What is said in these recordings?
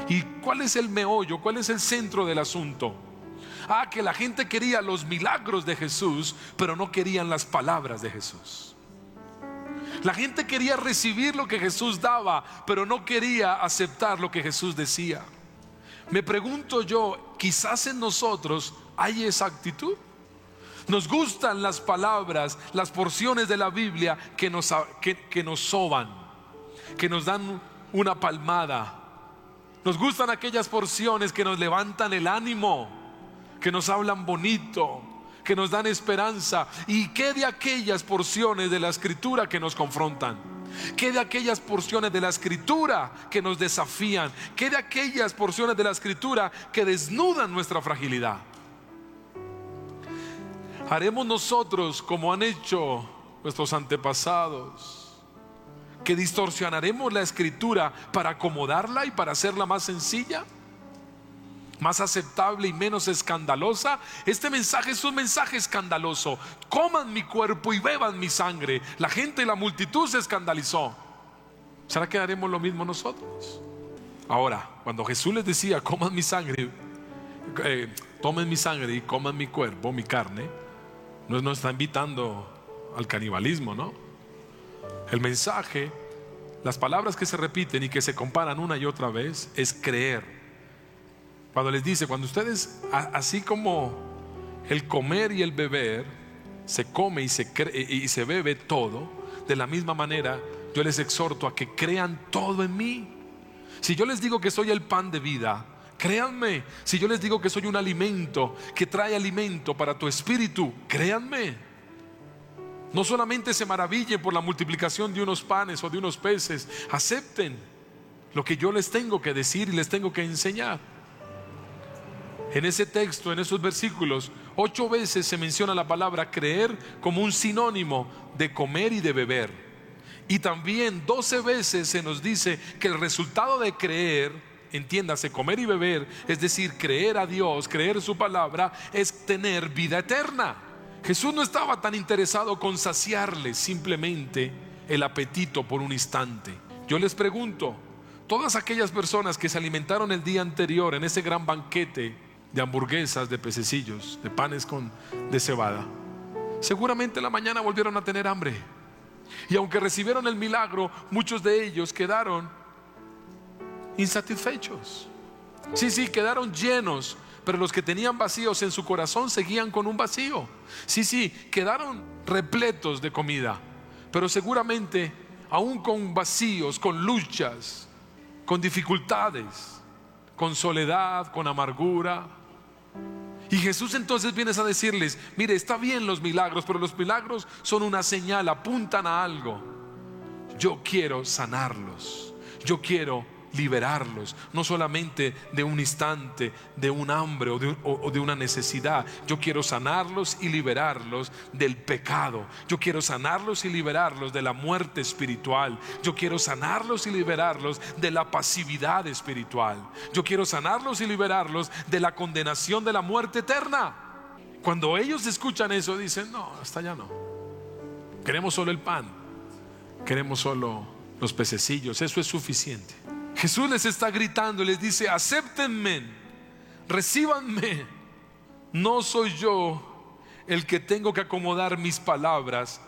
¿Y cuál es el meollo? ¿Cuál es el centro del asunto? Que la gente quería los milagros de Jesús, pero no querían las palabras de Jesús. La gente quería recibir lo que Jesús daba, pero no quería aceptar lo que Jesús decía. Me pregunto yo, quizás en nosotros hay esa actitud. Nos gustan las palabras, las porciones de la Biblia que nos soban, que nos dan una palmada. Nos gustan aquellas porciones que nos levantan el ánimo, que nos hablan bonito, que nos dan esperanza. ¿Y qué de aquellas porciones de la Escritura que nos confrontan? ¿Qué de aquellas porciones de la Escritura que nos desafían? ¿Qué de aquellas porciones de la Escritura que desnudan nuestra fragilidad? ¿Haremos nosotros como han hecho nuestros antepasados, que distorsionaremos la Escritura para acomodarla y para hacerla más sencilla, más aceptable y menos escandalosa? Este mensaje es un mensaje escandaloso. Coman mi cuerpo y beban mi sangre. La gente y la multitud se escandalizó. ¿Será que haremos lo mismo nosotros? Ahora, cuando Jesús les decía coman mi sangre, tomen mi sangre y coman mi cuerpo, mi carne, no nos está invitando al canibalismo, ¿no? El mensaje, las palabras que se repiten y que se comparan una y otra vez, es creer. Cuando les dice, cuando ustedes, así como el comer y el beber, se come y se bebe todo, de la misma manera yo les exhorto a que crean todo en mí. Si yo les digo que soy el pan de vida, créanme. Si yo les digo que soy un alimento que trae alimento para tu espíritu, créanme. No solamente se maravillen por la multiplicación de unos panes o de unos peces, acepten lo que yo les tengo que decir y les tengo que enseñar. En ese texto, en esos versículos, 8 veces se menciona la palabra creer como un sinónimo de comer y de beber. Y también 12 veces se nos dice que el resultado de creer, entiéndase, comer y beber, es decir, creer a Dios, creer su palabra, es tener vida eterna. Jesús no estaba tan interesado con saciarles simplemente el apetito por un instante. Yo les pregunto, todas aquellas personas que se alimentaron el día anterior en ese gran banquete de hamburguesas, de pececillos, de panes de cebada, seguramente en la mañana volvieron a tener hambre. Y aunque recibieron el milagro, muchos de ellos quedaron insatisfechos. Sí, quedaron llenos, pero los que tenían vacíos en su corazón seguían con un vacío. Sí, quedaron repletos de comida, pero seguramente aún con vacíos, con luchas, con dificultades, con soledad, con amargura. Y Jesús entonces viene a decirles, mire, está bien los milagros, pero los milagros son una señal, apuntan a algo. Yo quiero sanarlos, yo quiero liberarlos, no solamente de un instante, de un hambre o de una necesidad. Yo quiero sanarlos y liberarlos del pecado. Yo quiero sanarlos y liberarlos de la muerte espiritual. Yo quiero sanarlos y liberarlos de la pasividad espiritual. Yo quiero sanarlos y liberarlos de la condenación de la muerte eterna. Cuando ellos escuchan eso, dicen, no, hasta allá no. Queremos solo el pan, queremos solo los pececillos, eso es suficiente. Jesús les está gritando y les dice, acéptenme, recíbanme. No soy yo el que tengo que acomodar mis palabras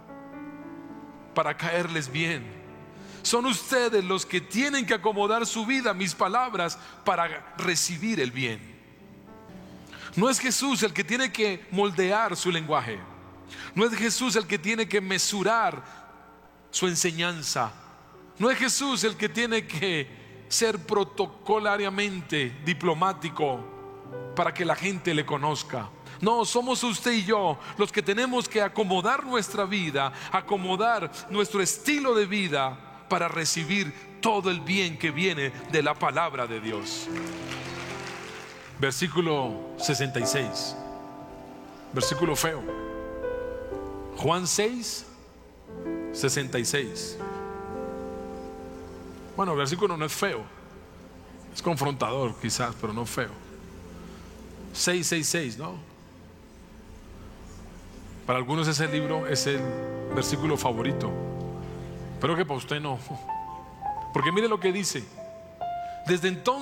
para caerles bien. Son ustedes los que tienen que acomodar su vida a mis palabras para recibir el bien. No es Jesús el que tiene que moldear su lenguaje. No es Jesús el que tiene que mesurar su enseñanza. No es Jesús el que tiene que ser protocolariamente diplomático para que la gente le conozca. No, somos usted y yo los que tenemos que acomodar nuestra vida, acomodar nuestro estilo de vida para recibir todo el bien que viene de la palabra de Dios. Versículo 66, versículo feo. Juan 6, 66. Bueno, el versículo no es feo, es confrontador quizás, pero no feo. 666, ¿no? Para algunos ese libro es el versículo favorito, pero que para usted no. Porque mire lo que dice. Desde entonces